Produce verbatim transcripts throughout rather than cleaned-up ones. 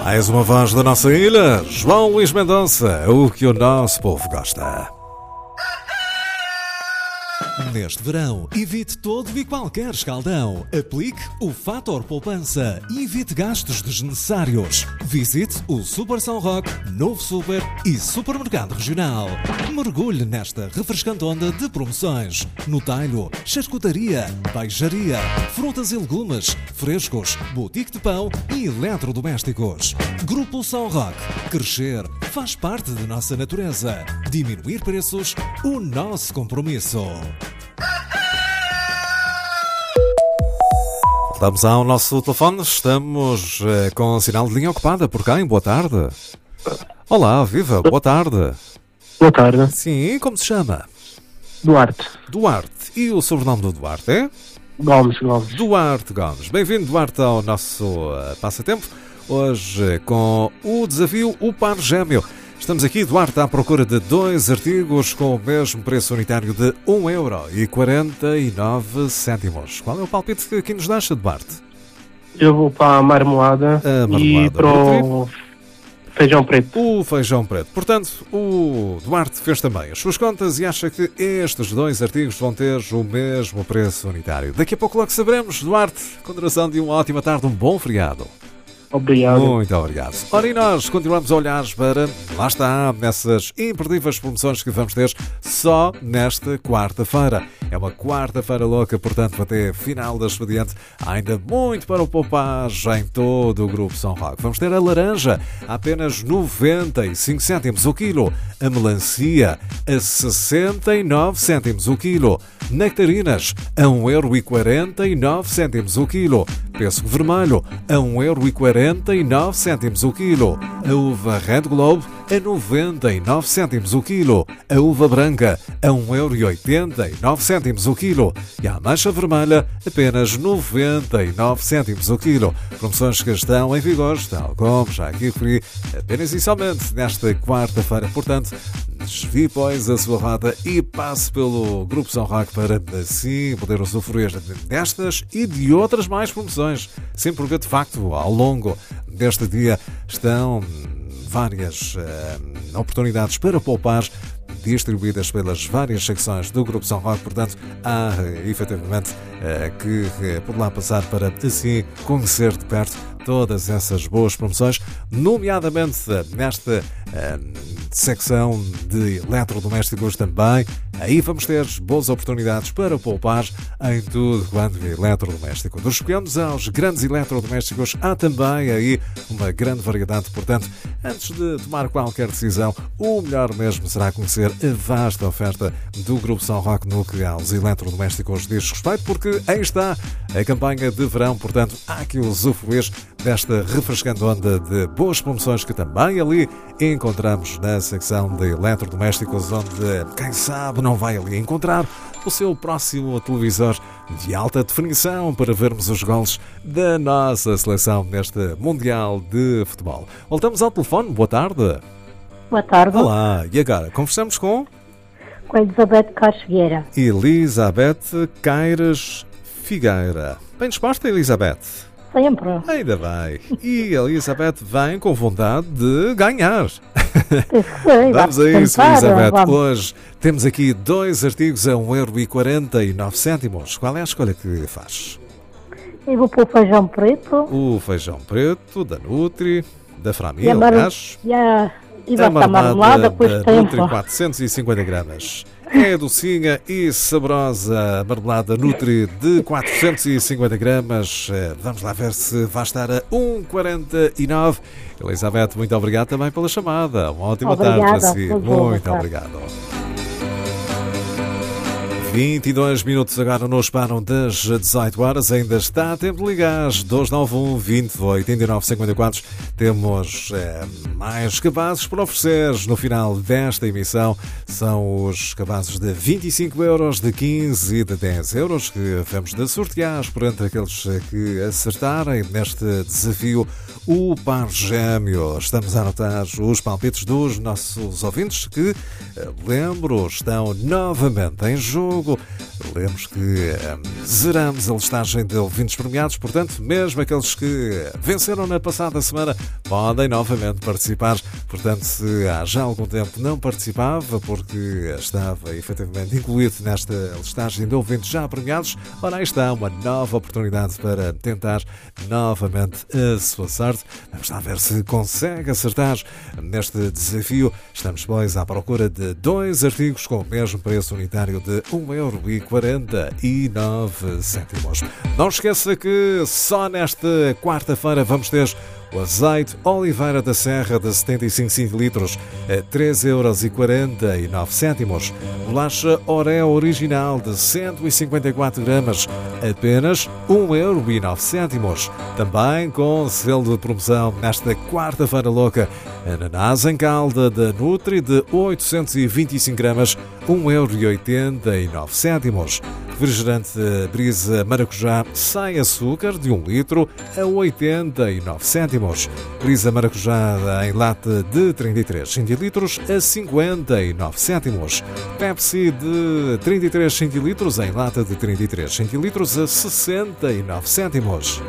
Mais uma voz da nossa ilha, João Luís Mendonça, o que o nosso povo gosta. Neste verão, evite todo e qualquer escaldão. Aplique o Fator Poupança e evite gastos desnecessários. Visite o Super São Roque, Novo Super e Supermercado Regional. Mergulhe nesta refrescante onda de promoções. No talho, charcutaria, peixaria, frutas e legumes, frescos, boutique de pão e eletrodomésticos. Grupo São Roque. Crescer faz parte da nossa natureza. Diminuir preços, o nosso compromisso. Voltamos ao nosso telefone, estamos eh, com um sinal de linha ocupada por quem? Boa tarde. Olá, viva, boa tarde. Boa tarde. Sim, como se chama? Duarte. Duarte. E o sobrenome do Duarte é? Gomes, Gomes. Duarte Gomes. Bem-vindo, Duarte, ao nosso uh, passatempo. Hoje com o desafio O Par Gêmeo. Estamos aqui, Duarte, à procura de dois artigos com o mesmo preço unitário de um euro e quarenta e nove cêntimos. Qual é o palpite que aqui nos deixa, Duarte? Eu vou para a marmelada, A marmelada e para o feijão preto. O feijão preto. Portanto, o Duarte fez também as suas contas e acha que estes dois artigos vão ter o mesmo preço unitário. Daqui a pouco logo saberemos, Duarte. Continuação de uma ótima tarde, um bom feriado. Obrigado. Muito obrigado. Ora, e nós continuamos a olhar para, lá está, nessas imperdíveis promoções que vamos ter só nesta quarta-feira. É uma quarta-feira louca, portanto, até final da expediente, há ainda muito para o poupar em todo o Grupo São Roque. Vamos ter a laranja a apenas noventa e cinco cêntimos o quilo, a melancia a sessenta e nove cêntimos o quilo, nectarinas a um euro e quarenta e nove cêntimos o quilo, pêssego vermelho a um euro e quarenta e nove cêntimos o quilo, a uva Red Globe a noventa e nove cêntimos o quilo, a uva branca a um euro e oitenta e nove cêntimos o quilo e a ameixa vermelha apenas noventa e nove cêntimos o quilo. Promoções que estão em vigor, tal como já aqui referi, apenas e somente nesta quarta-feira. Portanto, desvie, pois, a sua rota e passe pelo Grupo São Roque para assim poder usufruir destas e de outras mais promoções. Sempre porque, de facto, ao longo deste dia estão várias uh, oportunidades para poupar distribuídas pelas várias secções do Grupo São Roque. Portanto, há uh, efetivamente uh, que uh, por lá passar para assim conhecer de perto todas essas boas promoções, nomeadamente uh, nesta uh, secção de eletrodomésticos também. Aí vamos ter boas oportunidades para poupar em tudo quanto é eletrodoméstico. Dos pequenos aos grandes eletrodomésticos, há também aí uma grande variedade. Portanto, antes de tomar qualquer decisão, o melhor mesmo será conhecer a vasta oferta do Grupo São Roque no que aos eletrodomésticos diz respeito, porque aí está a campanha de verão. Portanto, há que usufruir desta refrescante onda de boas promoções que também ali encontramos na secção de eletrodomésticos, onde, quem sabe, não vai ali encontrar o seu próximo televisor de alta definição para vermos os golos da nossa seleção neste Mundial de Futebol. Voltamos ao telefone. Boa tarde. Boa tarde. Olá. E agora, conversamos com? Com a Elizabeth Caires Figueira. Elizabeth Caires Figueira. Bem disposta, Elizabeth? Sempre. Ainda bem. E a Elizabeth vem com vontade de ganhar. Sei, Vamos a isso, tentar, Elizabeth. vamos. Hoje temos aqui dois artigos a um euro e quarenta e nove cêntimos. Qual é a escolha que faz? Eu vou pôr o feijão preto. O feijão preto da Nutri, da E Framil, a, mar... aliás. e a... e A vai estar marmelada, pois da tempo. Nutri, quatrocentos e cinquenta gramas. É docinha e saborosa marmelada Nutri de quatrocentos e cinquenta gramas. Vamos lá ver se vai estar a um euro e quarenta e nove. Elizabeth, muito obrigado também pela chamada. Uma ótima Obrigada, tarde para si. por favor, Muito boa tarde. obrigado. vinte e dois minutos agora nos param das dezoito horas. Ainda está a tempo de ligar. dois nove um, vinte, oitenta e nove, cinquenta e quatro. Temos é, mais cabazes para oferecer no final desta emissão. São os cabazes de vinte e cinco euros, de quinze e de dez euros que vamos de sortear por entre aqueles que acertarem neste desafio O Par Gêmeo. Estamos a anotar os palpites dos nossos ouvintes que, lembro, estão novamente em jogo jogo. Lemos que um, zeramos a listagem de ouvintes premiados, portanto, mesmo aqueles que venceram na passada semana podem novamente participar. Portanto, se há já algum tempo não participava, porque estava efetivamente incluído nesta listagem de ouvintes já premiados, ora, aí está uma nova oportunidade para tentar novamente a sua sorte. Vamos lá ver se consegue acertar neste desafio. Estamos, pois, à procura de dois artigos com o mesmo preço unitário de um euro e quarenta e nove cêntimos. Não esqueça que só nesta quarta-feira vamos ter o azeite Oliveira da Serra de setenta e cinco centilitros a três euros e quarenta e nove cêntimos. Bolacha Oreo original de cento e cinquenta e quatro gramas, apenas um euro e nove cêntimos. Também com selo de promoção nesta quarta-feira louca, ananás em calda da Nutri de oitocentos e vinte e cinco gramas, um euro e oitenta e nove cêntimos. Refrigerante Brisa Maracujá sem açúcar de um litro a oitenta e nove cêntimos. Brisa Maracujá em lata de trinta e três centilitros a cinquenta e nove cêntimos. Pepsi de trinta e três centilitros em lata de trinta e três centilitros a sessenta e nove cêntimos.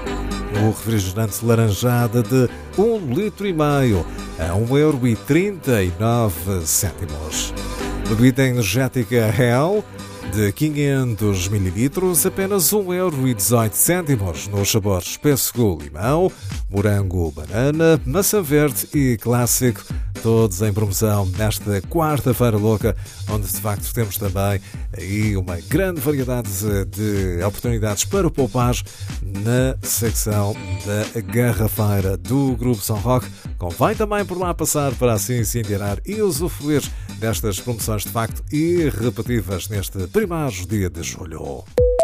O refrigerante laranjada de um litro e meio a um euro e trinta e nove cêntimos. Bebida energética Hell de quinhentos mililitros, apenas um euro e dezoito cêntimos, nos sabores pêssego, limão, morango, banana, maçã verde e clássico, todos em promoção nesta quarta-feira louca, onde de facto temos também aí uma grande variedade de oportunidades para poupar na secção da garrafeira do Grupo São Roque. Convém também por lá passar para assim se inteirar e usufruir destas promoções de facto irrepetíveis neste primeiro dia de julho.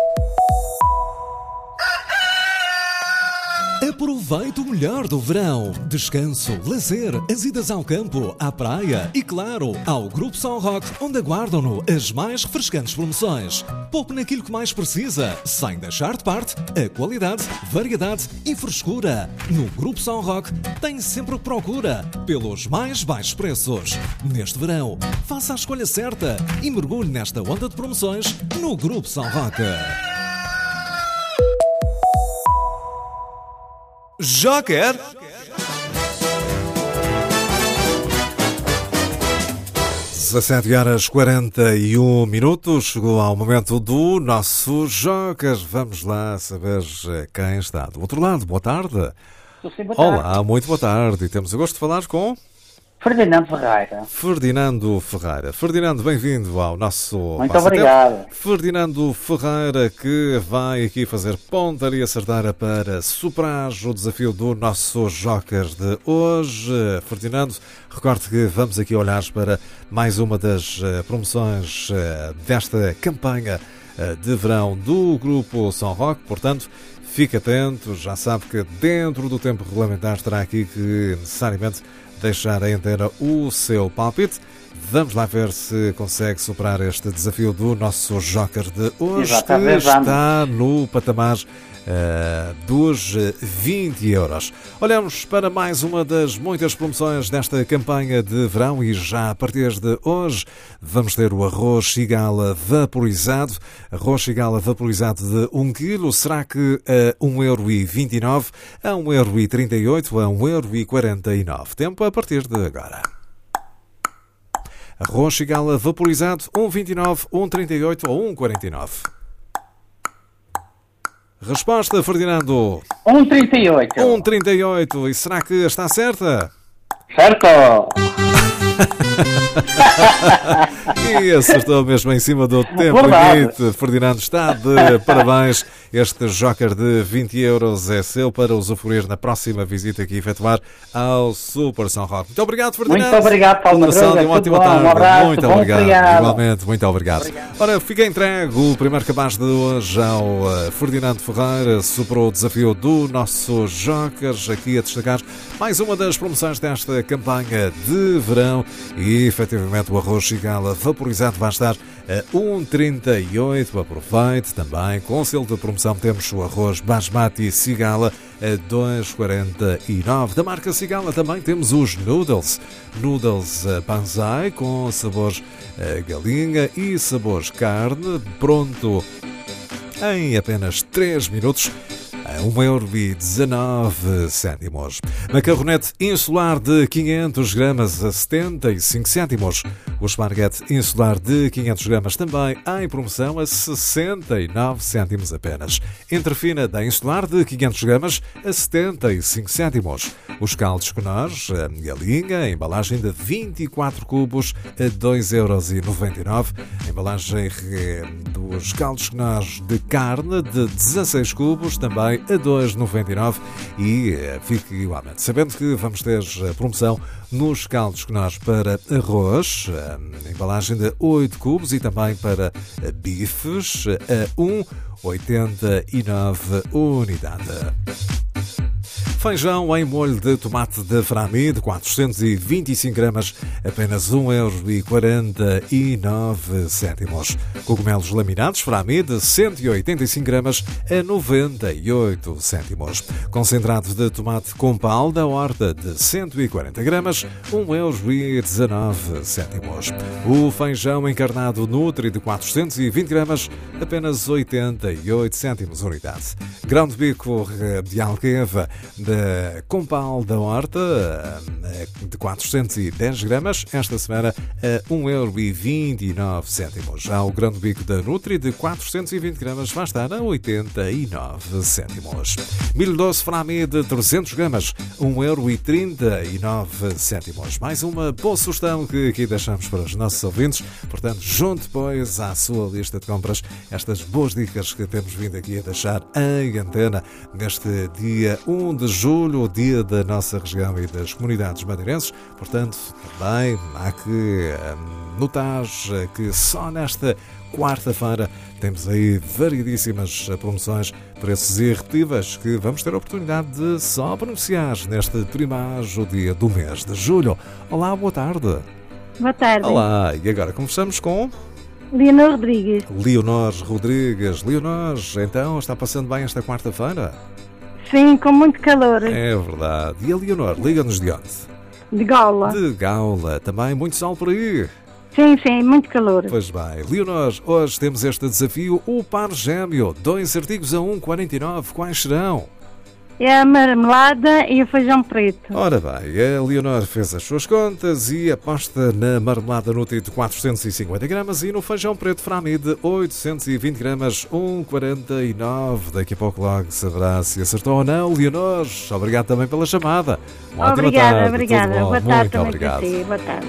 Aproveite o melhor do verão. Descanso, lazer, as idas ao campo, à praia e, claro, ao Grupo São Roque, onde aguardam-no as mais refrescantes promoções. Poupe naquilo que mais precisa, sem deixar de parte a qualidade, variedade e frescura. No Grupo São Roque tem sempre o que procura, pelos mais baixos preços. Neste verão, faça a escolha certa e mergulhe nesta onda de promoções no Grupo São Roque. Joker! dezassete horas e quarenta e um minutos, chegou ao momento do nosso Joker. Vamos lá saber quem está do outro lado. Boa tarde. Sim, boa tarde. Olá, muito boa tarde. E temos o gosto de falar com... Ferdinando Ferreira. Ferdinando Ferreira. Ferdinando, bem-vindo ao nosso... Muito obrigado. Tempo. Ferdinando Ferreira, que vai aqui fazer pontaria certeira para superar o desafio do nosso Joker de hoje. Ferdinando, recorde que vamos aqui olhar para mais uma das promoções desta campanha de verão do Grupo São Roque. Portanto, fique atento, já sabe que dentro do tempo regulamentar terá aqui que necessariamente deixar a inteira o seu palpite. Vamos lá ver se consegue superar este desafio do nosso Joker de hoje, que está no patamar uh, dos vinte euros. Olhamos para mais uma das muitas promoções desta campanha de verão e já a partir de hoje vamos ter o arroz Chigala vaporizado. Arroz Chigala vaporizado de um quilo, será que a um euro e vinte e nove, a um euro e trinta e oito, a um euro e quarenta e nove. Tempo a partir de agora. Arroz Chigala vaporizado, um vinte e nove, um trinta e oito ou um quarenta e nove. Resposta, Ferdinando. um trinta e oito. um trinta e oito. E será que está certa? Certo. E acertou mesmo em cima do tempo limite. Ferdinando está de parabéns. Este Joker de vinte euros é seu para usufruir na próxima visita que efetuar ao Super São Roque. Muito obrigado, Ferdinando. Muito obrigado, Paulo Madruga. Uma ótima bom, tarde. Um abraço, muito bom obrigado. Feriado. Igualmente, muito obrigado. obrigado. Ora, fica entregue o primeiro cabaz de hoje ao Ferdinando Ferreira. Superou o desafio do nosso Joker. Aqui a destacar mais uma das promoções desta campanha de verão e efetivamente o arroz Cigala vaporizado vai estar a um vírgula trinta e oito. Aproveite também, com selo de promoção temos o arroz Basmati Cigala a dois vírgula quarenta e nove. Da marca Cigala também temos os noodles, noodles Banzai com sabores galinha e sabores carne, pronto em apenas três minutos. A um euro e dezanove cêntimos. Macarronete insular de quinhentos gramas a setenta e cinco cêntimos. O esparguete insular de quinhentos gramas também em promoção a sessenta e nove cêntimos apenas. Entrefina da insular de quinhentos gramas a setenta e cinco cêntimos. Os caldos Knorr, galinha, a embalagem de vinte e quatro cubos a dois euros e noventa e nove. A embalagem dos caldos Knorr de carne de dezasseis cubos também a dois euros e noventa e nove. E fique igualmente sabendo que vamos ter promoção nos caldos Knorr para arroz, a embalagem de oito cubos, e também para bifes a um euro e oitenta e nove unidade. Feijão em molho de tomate de Frami de quatrocentos e vinte e cinco gramas, apenas um euro e quarenta e nove cêntimos. Cogumelos laminados Frami de cento e oitenta e cinco gramas a noventa e oito cêntimos. Concentrado de tomate Compal da Horta de cento e quarenta gramas, um euro e dezanove cêntimos. O feijão encarnado Nutri de quatrocentos e vinte gramas, apenas oitenta e oito cêntimos unidade. Grão de bico de Alqueva de Compal da Horta de quatrocentos e dez gramas, esta semana a um euro e vinte e nove cêntimos. Já o grão de bico da Nutri de quatrocentos e vinte gramas vai estar a oitenta e nove cêntimos. Milho doce Frami de trezentos gramas, um euro e trinta e nove cêntimos. Mais uma boa sugestão que aqui deixamos para os nossos ouvintes. Portanto, junte, pois, à sua lista de compras estas boas dicas que temos vindo aqui a deixar em antena neste dia um de julho, o dia da nossa região e das comunidades madeirenses. Portanto, também há que notar que só nesta quarta-feira temos aí variedíssimas promoções, preços irrepetíveis que vamos ter a oportunidade de só pronunciar neste primeiro dia do mês de julho. Olá, boa tarde. Boa tarde. Olá, e agora conversamos com Leonor Rodrigues. Leonor Rodrigues. Leonor, então, está passando bem esta quarta-feira? Sim, com muito calor. É verdade. E a Leonor, liga-nos de onde? De Gaula. De Gaula. Também muito sol por aí. Sim, sim, muito calor. Pois bem. Leonor, hoje temos este desafio, o par gêmeo. Dois artigos a um vírgula quarenta e nove. Quais serão? É a marmelada e o feijão preto. Ora bem, a Leonor fez as suas contas e aposta na marmelada Nutri de quatrocentos e cinquenta gramas e no feijão preto Frami de oitocentos e vinte gramas, um vírgula quarenta e nove. Daqui a pouco logo saberá se acertou ou não. Leonor, obrigado também pela chamada. Uma obrigada, ótima tarde. obrigada. Tudo bom. Boa tarde Muito também obrigado. para si. Boa tarde.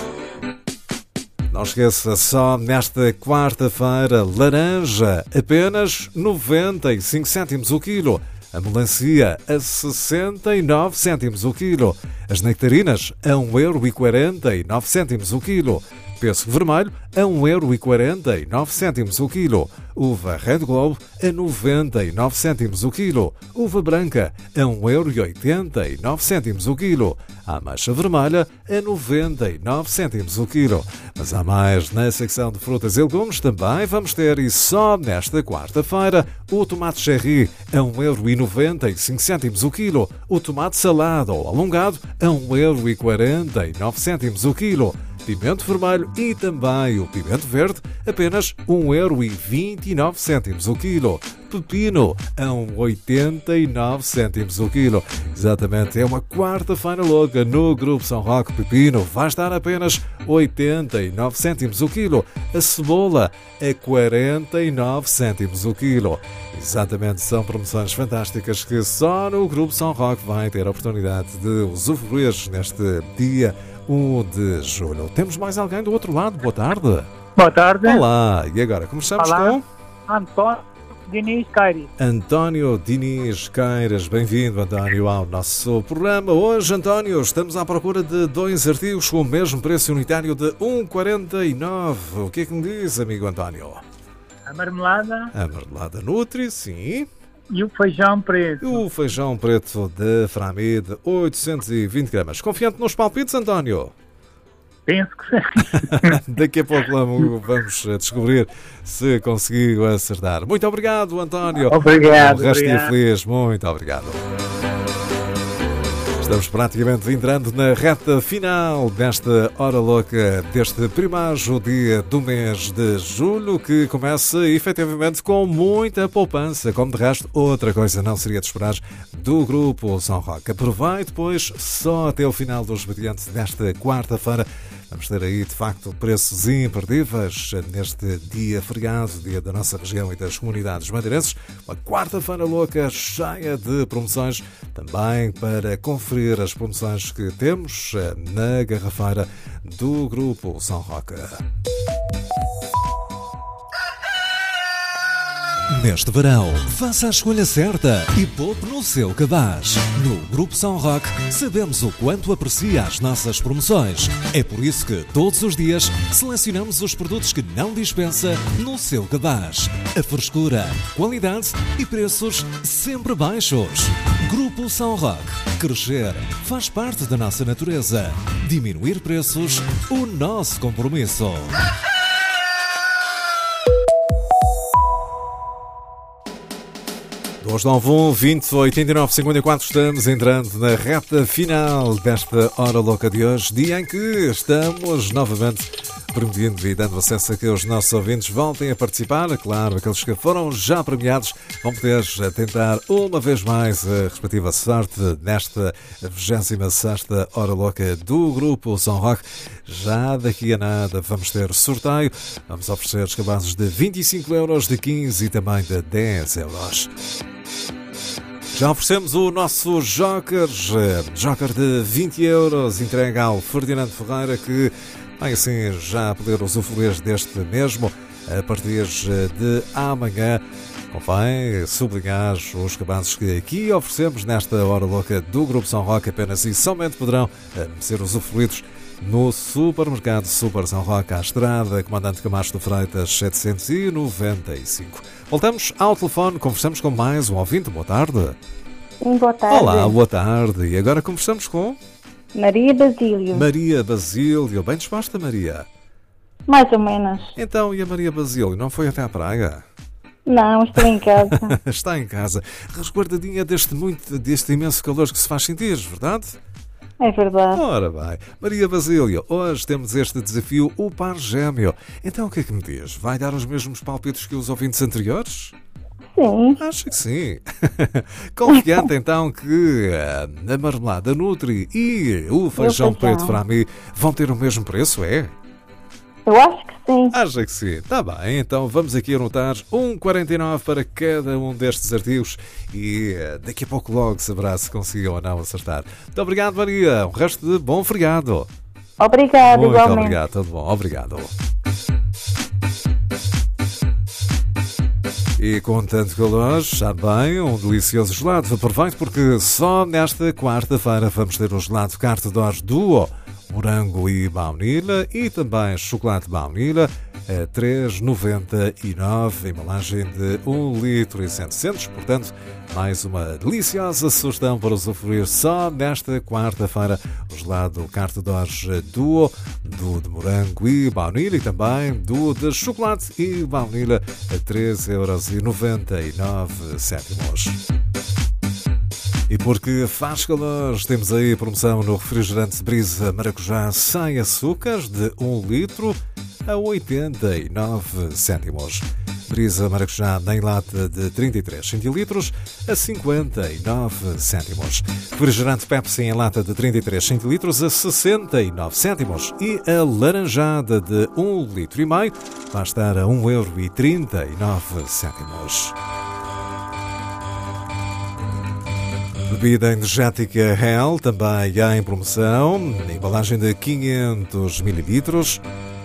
Não esqueça, só nesta quarta-feira, laranja, apenas noventa e cinco cêntimos o quilo. A melancia a sessenta e nove cêntimos o quilo. As nectarinas a um euro e quarenta e nove cêntimos o quilo. Pêssego vermelho a um euro e quarenta e nove cêntimos o quilo. Uva Red Globe a noventa e nove cêntimos o quilo. Uva branca a um euro e oitenta e nove cêntimos o quilo. A ameixa vermelha a noventa e nove cêntimos o quilo. Mas há mais na secção de frutas e legumes também vamos ter, e só nesta quarta-feira, o tomate cherry a um euro e noventa e cinco cêntimos o quilo. O tomate salado ou alongado a um euro e quarenta e nove cêntimos o quilo. Pimento vermelho e também o pimento verde, apenas um euro e vinte e nove cêntimos o quilo. Pepino a um euro e oitenta e nove cêntimos o quilo. Exatamente, é uma quarta-feira louca no Grupo São Roque. Pepino vai estar apenas oitenta e nove cêntimos o quilo. A cebola a quarenta e nove cêntimos o quilo. Exatamente, são promoções fantásticas que só no Grupo São Roque vai ter a oportunidade de usufruir neste dia um de julho. Temos mais alguém do outro lado? Boa tarde. Boa tarde. Olá, e agora começamos Olá. com António Diniz Caires. António Diniz Caires. Bem-vindo, António, ao nosso programa. Hoje, António, estamos à procura de dois artigos com o mesmo preço unitário de um euro e quarenta e nove. O que é que me diz, amigo António? A marmelada A marmelada Nutri, sim. E o feijão preto? O feijão preto de Frami de oitocentos e vinte gramas. Confiante nos palpites, António? Penso que sim. Daqui a pouco vamos descobrir se conseguiu acertar. Muito obrigado, António. Obrigado. Um resto de obrigado. feliz. Muito obrigado. Estamos praticamente entrando na reta final desta hora louca, deste primeiro dia do mês de julho, que começa efetivamente com muita poupança, como de resto outra coisa não seria de esperar do Grupo São Roque. Aproveite, pois, só até o final do expediente desta quarta-feira. Vamos ter aí, de facto, preços imperdíveis neste dia feriado, dia da nossa região e das comunidades madeirenses. Uma quarta-feira louca, cheia de promoções, também para conferir as promoções que temos na garrafeira do Grupo São Roque. Neste verão, faça a escolha certa e poupe no seu cabaz. No Grupo São Roque, sabemos o quanto aprecia as nossas promoções. É por isso que, todos os dias, selecionamos os produtos que não dispensa no seu cabaz. A frescura, qualidade e preços sempre baixos. Grupo São Roque. Crescer faz parte da nossa natureza. Diminuir preços, o nosso compromisso. dois nove um, vinte, oitenta e nove, cinquenta e quatro. Estamos entrando na reta final desta hora louca de hoje, dia em que estamos novamente permitindo e dando acesso a que os nossos ouvintes voltem a participar. Claro, aqueles que foram já premiados vão poder tentar uma vez mais a respectiva sorte nesta vigésima sexta hora louca do Grupo São Roque. Já daqui a nada vamos ter sorteio. Vamos oferecer os cabazes de vinte e cinco euros, de quinze e também de dez euros. Já oferecemos o nosso Joker, Joker de vinte euros, entregue ao Ferdinando Ferreira, que vai assim já poder usufruir deste mesmo a partir de amanhã. Convém sublinhar os cabazes que aqui oferecemos nesta hora louca do Grupo São Roque apenas e somente poderão ser usufruídos no supermercado Super São Roque, à Estrada Comandante Camacho de Freitas setecentos e noventa e cinco. Voltamos ao telefone, conversamos com mais um ouvinte. Boa tarde. Sim, boa tarde. Olá, boa tarde. E agora conversamos com Maria Basílio. Maria Basílio. Bem disposta, Maria? Mais ou menos. Então, e a Maria Basílio não foi até à praia? Não, estou em casa. Está em casa, resguardadinha deste, muito, deste imenso calor que se faz sentir, verdade? É verdade. Ora bem, Maria Basílio, hoje temos este desafio, o par gêmeo. Então o que é que me diz? Vai dar os mesmos palpites que os ouvintes anteriores? Sim. Acho que sim. Confiante então que a marmelada Nutri e o feijão preto Frami vão ter o mesmo preço, é? Eu acho que sim. Acha que sim? Está bem, então vamos aqui anotar um vírgula quarenta e nove para cada um destes artigos e daqui a pouco logo saberá se conseguiu ou não acertar. Muito obrigado, Maria. Um resto de bom feriado. Obrigado, Muito igualmente. obrigado, tudo bom. Obrigado. E com tanto calor, já bem, um delicioso gelado. Aproveite porque só nesta quarta-feira vamos ter um gelado Carte d'Or Duo, morango e baunilha e também chocolate baunilha a três vírgula noventa e nove, embalagem de um litro e setecentos. Portanto, mais uma deliciosa sugestão para usufruir só nesta quarta-feira. O gelado Carte d'Or Duo, do de morango e baunilha e também do de chocolate e baunilha a três euros e noventa e nove. E porque faz calor, temos aí a promoção no refrigerante Brisa Maracujá sem açúcares de um litro a oitenta e nove cêntimos. Brisa Maracujá em lata de trinta e três centilitros a cinquenta e nove cêntimos. Refrigerante Pepsi em lata de trinta e três centilitros a sessenta e nove cêntimos. E a laranjada de um litro e meio vai estar a um euro e trinta e nove cêntimos. Bebida energética Hell, também em promoção, embalagem de quinhentos mililitros.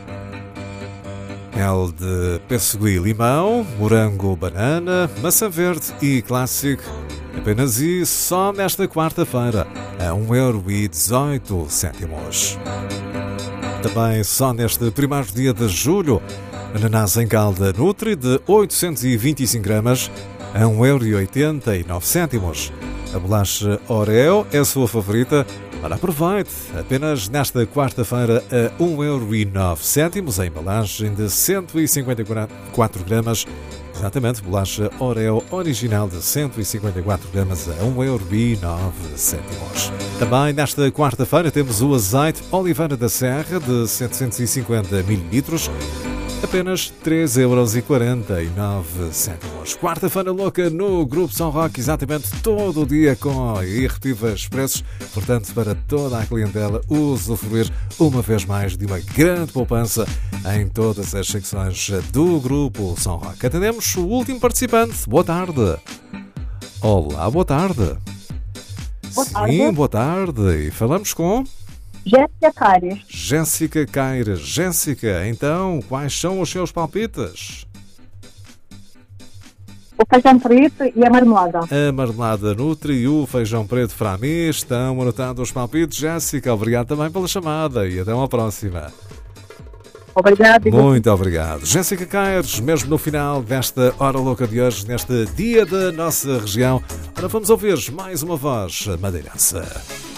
Hell de pêssego e limão, morango, banana, maçã verde e clássico. Apenas e só nesta quarta-feira, a um euro e dezoito cêntimos. Também só neste primeiro dia de julho, ananás em calda Nutri de oitocentos e vinte e cinco gramas, a um euro e oitenta e nove cêntimos. A bolacha Oreo é a sua favorita? Ora, aproveite! Apenas nesta quarta-feira a um euro e nove cêntimos, a embalagem de cento e cinquenta e quatro gramas. Exatamente, bolacha Oreo original de cento e cinquenta e quatro gramas a um euro e nove cêntimos. Também nesta quarta-feira temos o azeite Oliveira da Serra de setecentos e cinquenta mililitros, apenas três euros e quarenta e nove cêntimos. Quarta-feira louca no Grupo São Roque, exatamente todo o dia com irrepetíveis preços. Portanto, para toda a clientela usufruir uma vez mais de uma grande poupança em todas as secções do Grupo São Roque. Atendemos o último participante. Boa tarde. Olá, boa tarde. Boa tarde. Sim, boa tarde. E falamos com... Jéssica Caires. Jéssica Caires. Jéssica, então, quais são os seus palpites? O feijão preto e a marmelada. A marmelada Nutri e o feijão preto Frami estão anotados os palpites. Jéssica, obrigado também pela chamada e até uma próxima. Obrigado. Muito obrigado. Jéssica Caires, mesmo no final desta Hora Louca de hoje, neste dia da nossa região, ora vamos ouvir mais uma voz madeirense.